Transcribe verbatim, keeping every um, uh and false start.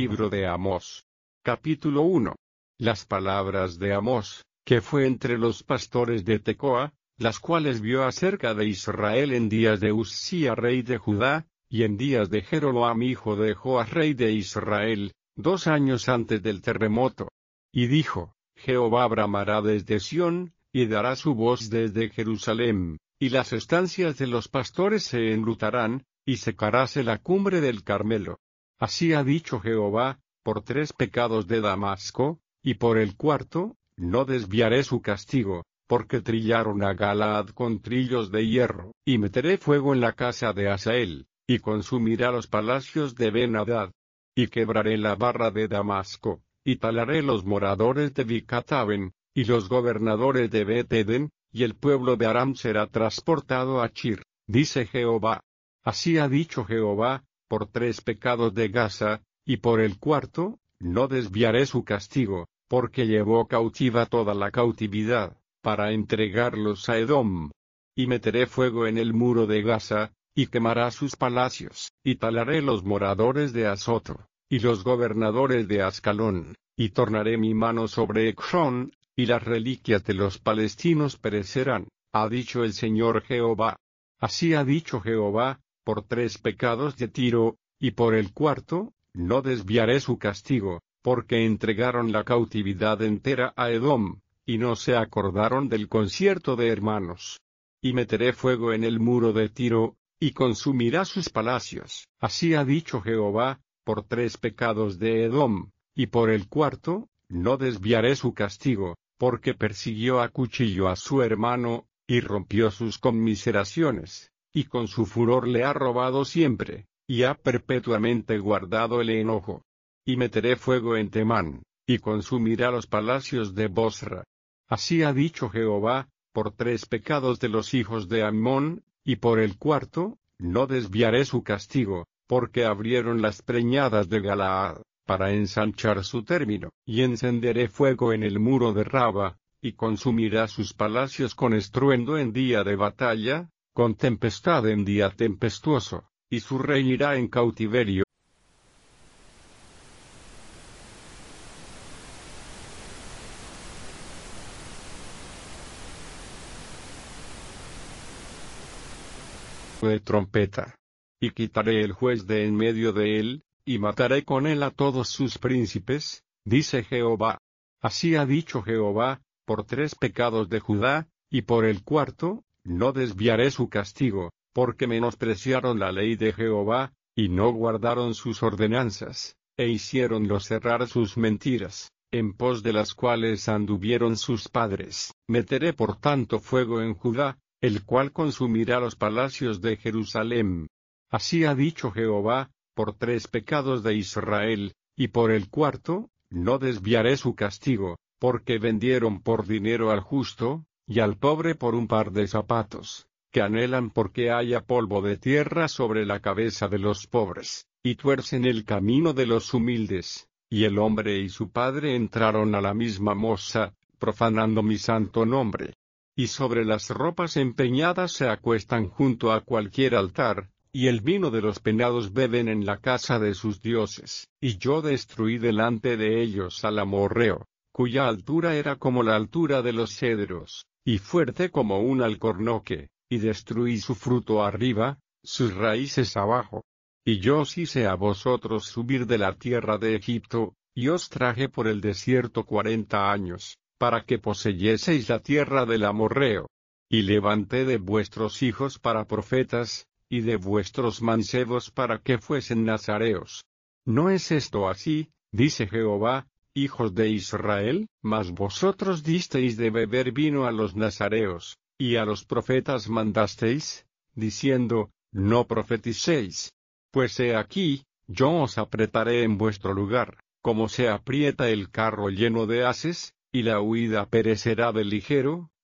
libro de Amós. Capítulo uno. Las palabras de Amós, que fue entre los pastores de Tecoa, las cuales vio acerca de Israel en días de Uzía rey de Judá, y en días de Jeroboam hijo de Joas rey de Israel, dos años antes del terremoto. Y dijo: Jehová bramará desde Sión, y dará su voz desde Jerusalén, y las estancias de los pastores se enlutarán, y secaráse la cumbre del Carmelo. Así ha dicho Jehová: por tres pecados de Damasco, y por el cuarto, no desviaré su castigo, porque trillaron a Galaad con trillos de hierro, y meteré fuego en la casa de Hazael, y consumirá los palacios de Ben-Hadad. Y quebraré la barra de Damasco, y talaré los moradores de Bicataben, y los gobernadores de Bet-Eden, y el pueblo de Aram será transportado a Chir, dice Jehová. Así ha dicho Jehová: por tres pecados de Gaza, y por el cuarto, no desviaré su castigo, porque llevó cautiva toda la cautividad, para entregarlos a Edom. Y meteré fuego en el muro de Gaza, y quemará sus palacios, y talaré los moradores de Azoto, y los gobernadores de Ascalón, y tornaré mi mano sobre Ecrón, y las reliquias de los palestinos perecerán, ha dicho el Señor Jehová. Así ha dicho Jehová: por tres pecados de Tiro, y por el cuarto, no desviaré su castigo, porque entregaron la cautividad entera a Edom, y no se acordaron del concierto de hermanos. Y meteré fuego en el muro de Tiro, y consumirá sus palacios. Así ha dicho Jehová: por tres pecados de Edom, y por el cuarto, no desviaré su castigo, porque persiguió a cuchillo a su hermano, y rompió sus conmiseraciones, y con su furor le ha robado siempre, y ha perpetuamente guardado el enojo. Y meteré fuego en Temán, y consumirá los palacios de Bosra. Así ha dicho Jehová: por tres pecados de los hijos de Ammón, y por el cuarto, no desviaré su castigo, porque abrieron las preñadas de Galaad, para ensanchar su término, y encenderé fuego en el muro de Raba, y consumirá sus palacios con estruendo en día de batalla, con tempestad en día tempestuoso, y su rey irá en cautiverio. De trompeta. Y quitaré el juez de en medio de él, y mataré con él a todos sus príncipes, dice Jehová. Así ha dicho Jehová: por tres pecados de Judá, y por el cuarto, no desviaré su castigo, porque menospreciaron la ley de Jehová, y no guardaron sus ordenanzas, e hicieronlo cerrar sus mentiras, en pos de las cuales anduvieron sus padres. Meteré por tanto fuego en Judá, el cual consumirá los palacios de Jerusalén. Así ha dicho Jehová: por tres pecados de Israel, y por el cuarto, no desviaré su castigo, porque vendieron por dinero al justo, y al pobre por un par de zapatos, que anhelan porque haya polvo de tierra sobre la cabeza de los pobres, y tuercen el camino de los humildes. Y el hombre y su padre entraron a la misma moza, profanando mi santo nombre. Y sobre las ropas empeñadas se acuestan junto a cualquier altar, y el vino de los penados beben en la casa de sus dioses. Y yo destruí delante de ellos al amorreo, cuya altura era como la altura de los cedros, y fuerte como un alcornoque, y destruí su fruto arriba, sus raíces abajo. Y yo os hice a vosotros subir de la tierra de Egipto, y os traje por el desierto cuarenta años, para que poseyeseis la tierra del amorreo. Y levanté de vuestros hijos para profetas, y de vuestros mancebos para que fuesen nazareos. ¿No es esto así, dice Jehová, hijos de Israel? Mas vosotros disteis de beber vino a los nazareos, y a los profetas mandasteis, diciendo: no profeticéis. Pues he aquí, yo os apretaré en vuestro lugar, como se aprieta el carro lleno de haces, y la huida perecerá de ligero,